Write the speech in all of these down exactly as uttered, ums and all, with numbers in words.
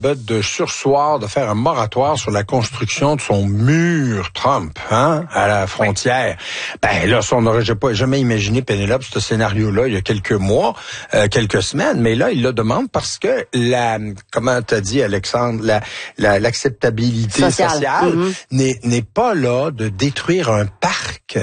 de surseoir, de faire un moratoire sur la construction de son mur Trump, hein, à la frontière. Oui. Ben là, ça, on n'aurait pas jamais imaginé, Pénélope, ce scénario-là il y a quelques mois, euh, quelques semaines, mais là, il le demande parce que la, comment t'as dit, Alexandre, la, la l'acceptabilité sociale, sociale mm-hmm. n'est, n'est pas là de détruire un parc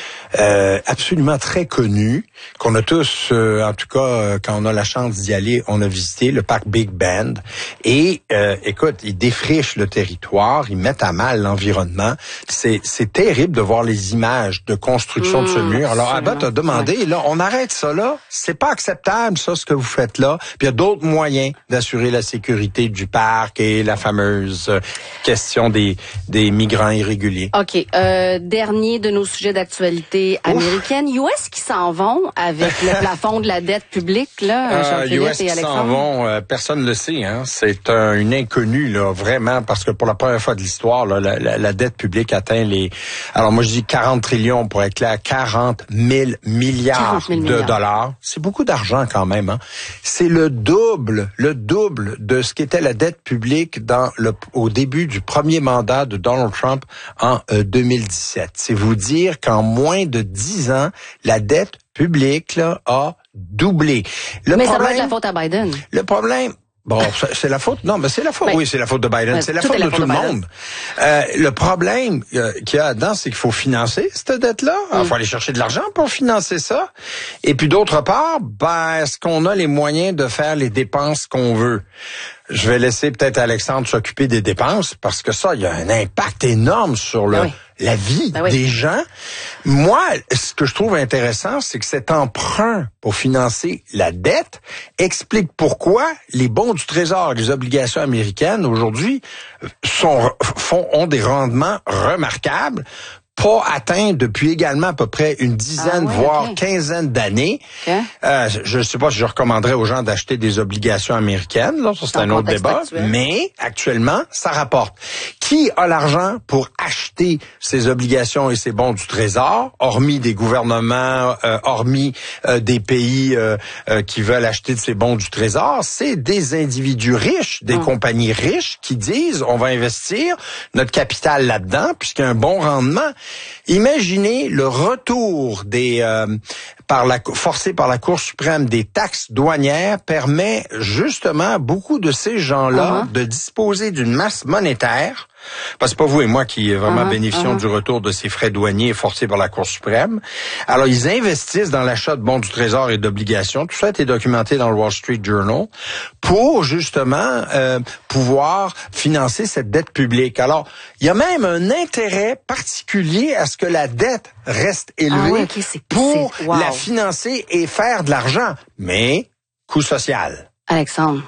euh, absolument très connu, qu'on a tous, euh, en tout cas, euh, quand on a la chance d'y aller, on a visité le parc Big Bend, et Et, euh, écoute, ils défrichent le territoire, ils mettent à mal l'environnement. C'est, c'est terrible de voir les images de construction mmh, de ce mur. Alors, Abbott a demandé, ouais. là, on arrête ça là. C'est pas acceptable, ça, ce que vous faites là. Puis il y a d'autres moyens d'assurer la sécurité du parc et la fameuse euh, question des, des migrants irréguliers. OK. Euh, dernier de nos sujets d'actualité américaine. Ouf. U S qui s'en vont avec le plafond de la dette publique, là, Jean-Philippe euh, U S et Alexandre. qui s'en vont, euh, personne ne le sait, hein. C'est un une inconnue, là, vraiment, parce que pour la première fois de l'histoire, là, la, la, la dette publique atteint les... Alors, moi, je dis quarante trillions, pour être clair, quarante mille milliards de milliards. dollars. C'est beaucoup d'argent, quand même, hein. C'est le double, le double de ce qu'était la dette publique dans le, au début du premier mandat de Donald Trump en euh, deux mille dix-sept. C'est vous dire qu'en moins de dix ans, la dette publique, là, a doublé. Le mais problème, ça doit être la faute à Biden. Le problème... Bon, c'est la faute. Non, mais c'est la faute. Oui, oui c'est la faute de Biden. Ouais, c'est la faute de la tout faute le de monde. Euh, le problème euh, qu'il y a dedans, c'est qu'il faut financer cette dette-là. Il mm. faut aller chercher de l'argent pour financer ça. Et puis d'autre part, ben, est-ce qu'on a les moyens de faire les dépenses qu'on veut? Je vais laisser peut-être Alexandre s'occuper des dépenses parce que ça, il y a un impact énorme sur le, ben oui. la vie ben oui. des gens. Moi, ce que je trouve intéressant, c'est que cet emprunt pour financer la dette explique pourquoi les bons du Trésor, les obligations américaines aujourd'hui sont font ont des rendements remarquables. Pas atteint depuis également à peu près une dizaine, ah ouais, voire okay. quinzaine d'années. Okay. Euh, je ne sais pas si je recommanderais aux gens d'acheter des obligations américaines. Là, ça, c'est un autre débat. Actuel. Mais actuellement, ça rapporte. Qui a l'argent pour acheter ces obligations et ces bons du Trésor, hormis des gouvernements, euh, hormis euh, des pays euh, euh, qui veulent acheter de ces bons du Trésor? C'est des individus riches, des hum. compagnies riches qui disent on va investir notre capital là-dedans puisqu'il y a un bon rendement. Imaginez le retour des euh, par la forcé par la Cour suprême des taxes douanières permet justement à beaucoup de ces gens-là uh-huh. de disposer d'une masse monétaire. Parce que c'est pas vous et moi qui vraiment uh-huh, bénéficions uh-huh. du retour de ces frais douaniers forcés par la Cour suprême. Alors, ils investissent dans l'achat de bons du Trésor et d'obligations. Tout ça a été documenté dans le Wall Street Journal pour, justement, euh, pouvoir financer cette dette publique. Alors, il y a même un intérêt particulier à ce que la dette reste élevée ah oui, okay, c'est, pour c'est, wow. la financer et faire de l'argent. Mais, coût social. Alexandre.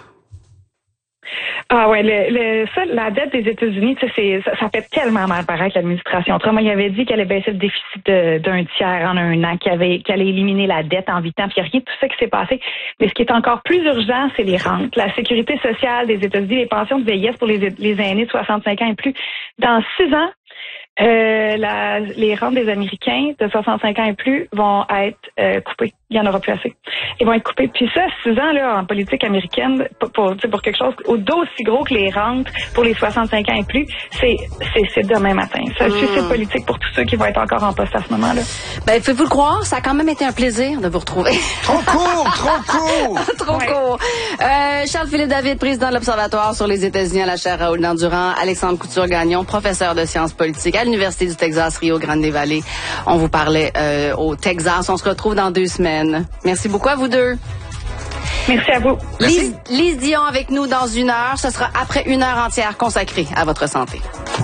Ah ouais, le, le, ça, la dette des États-Unis, c'est, ça, ça fait tellement mal paraître l'administration Trump. Il avait dit qu'elle allait baisser le déficit de, d'un tiers en un an, qu'elle avait, qu'elle allait éliminer la dette en huit ans, puis il n'y a rien de tout ça qui s'est passé. Mais ce qui est encore plus urgent, c'est les rentes. La sécurité sociale des États-Unis, les pensions de vieillesse pour les, les aînés de soixante-cinq ans et plus. Dans six ans, euh, la, les rentes des Américains de soixante-cinq ans et plus vont être euh, coupées. Il n'y en aura plus assez. Ils vont être coupés. Puis ça, six ans là, en politique américaine, pour, pour, pour quelque chose d'aussi gros que les rentes pour les soixante-cinq ans et plus, c'est, c'est, c'est demain matin. C'est un mmh. suicide politique pour tous ceux qui vont être encore en poste à ce moment-là. Ben, faites-vous le croire, ça a quand même été un plaisir de vous retrouver. Trop court, trop court! trop ouais. court. Euh, Charles-Philippe David, président de l'Observatoire sur les États-Unis à la chaire Raoul Dandurand, Alexandre Couture-Gagnon, professeur de sciences politiques à l'Université du Texas, Rio Grande Valley. On vous parlait euh, au Texas. On se retrouve dans deux semaines. Merci beaucoup à vous deux. Merci à vous. Lise, Lise Dion avec nous dans une heure. Ce sera après une heure entière consacrée à votre santé.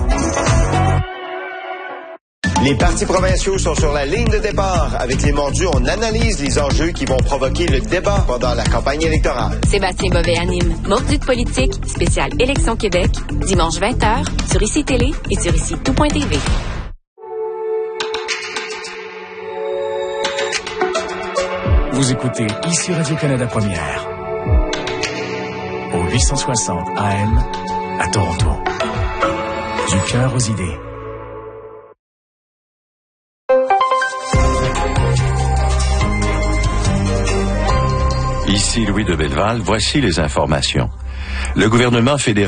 Les partis provinciaux sont sur la ligne de départ. Avec les mordus, on analyse les enjeux qui vont provoquer le débat pendant la campagne électorale. Sébastien Bovet anime Mordu de politique, spécial Élection Québec, dimanche vingt heures, sur I C Télé et sur ici tout point T V. Vous écoutez ici Radio-Canada Première au huit cent soixante A M à Toronto. Du cœur aux idées. Ici Louis de Belleval, voici les informations. Le gouvernement fédéral